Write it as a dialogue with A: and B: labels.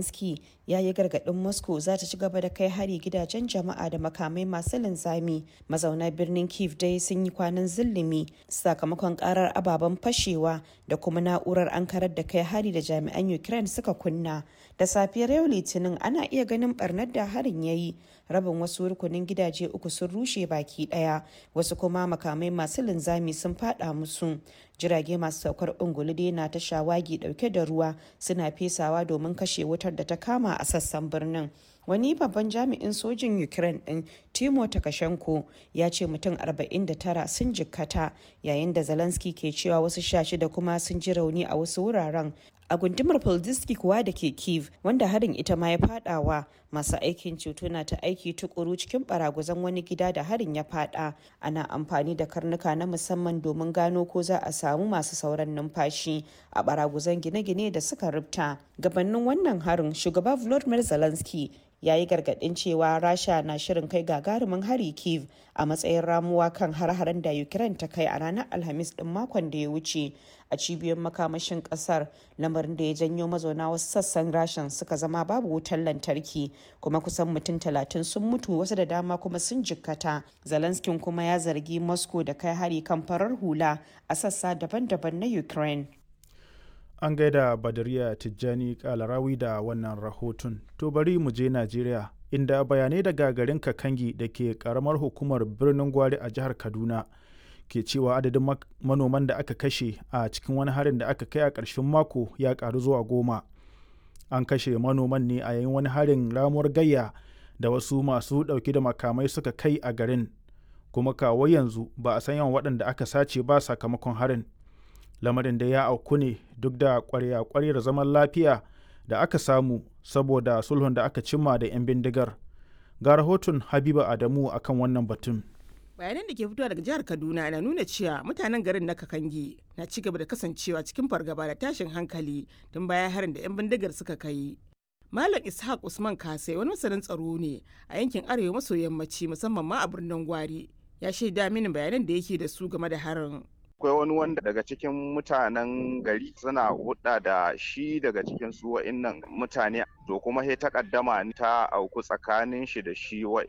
A: Zelensky ya yi gargaɗin Moscow za ta ci gaba da kai hari gidajen jama'a da makamai masu linzami. Mazauna birnin Kyiv dai sun yi kwanan zillimi sakamakon karar ababen fashewa da kuma na'urar ankarar da kai hari da jami'an Ukraine suka kunna. Da safiyar yau Litinin ana iya ganin barnar da harin ya yi. Rabin wasu rukunin gidaje uku sun rushe baki daya, wasu kuma makamai masu linzami sun fada musu. Jirage masu saukar ungulu dai na ta shawagi dauke da ruwa suna fesawa domin kashe wutar da ta kama a sassan birnin. Wani babban jami'in sojin Ukraine din Timo Takashenko ya ce mutum 49 sun jikkata, yayin da Zelensky ke cewa wasu 16 kuma sun ji rauni a wasu wuraren. A gundumar Poldiski kuwa da ke Kyiv, wanda harin ita ma ya fadawa, masu aikin ceto na ta aiki tukuru cikin baraguzan wani gida da harin ya fada. Ana amfani da karnuka na musamman domin gano ko za a samu masu sauran numfashi a baraguzan gine-gine da suka rubta. Gabanin wannan harin, shugaba Volodymyr Zelensky ya yi gargaɗin cewa Rasha na shirin kai gagarumin hari Kyiv a matsayin ramuwa kan har-haren da Ukraine ta kai a ranar Alhamis ɗin makon da ya wuce a cibiyoyin makamashin ƙasar, lamarin da ya janyo mazauna wasu sassan Rashan suka zama babu wutar lantarki, kuma kusan mutum 30 sun mutu, wasu da dama kuma sun jikkata. Zelensky kuma ya zargi Moscow da kai hari kan farar hula a sassa daban-daban na Ukraine.
B: An gaida Badariya Tijjani Kalarawi da wannan rahoton. To bari mu je Najeriya, inda bayanai daga garin Kakangi da ke karamar hukumar birnin Gwari a jihar Kaduna ke cewa adadin manoman da aka kashe a cikin wani harin da aka kai a ƙarshen mako ya ƙaru zuwa 10. An kashe manoman ne a yayin wani harin ramuwar gayya da wasu masu ɗauke da makamai suka kai a garin, kuma kawo yanzu ba a san yawan waɗanda aka sace ba sakamakon harin. Lamarin da ya auku ne duk da ƙwarya-ƙwaryar zaman lafiya da aka samu saboda sulhun da aka cimma da 'yan bindigar. Ga rahoton Habiba Adamu akan wannan batun.
C: Bayanan da ke fitowa daga jihar Kaduna na nuna cewa mutanen garin na Kakangi na ci gaba da kasancewa cikin fargaba da tashin hankali tun bayan harin da 'yan bindigar suka kai. Malam Ishaq Usman Kasai wani masanin tsaro ne a yankin arewa maso yammaci, musamman ma a birnin Gwari. Ya shaida mini bayanan da yake da su game da harin.
D: Akwai wani wanda daga cikin mutanen gari suna hudda da shi daga cikin su wa'innan mutane, to kuma sai takaddama ta auku tsakanin shi da shi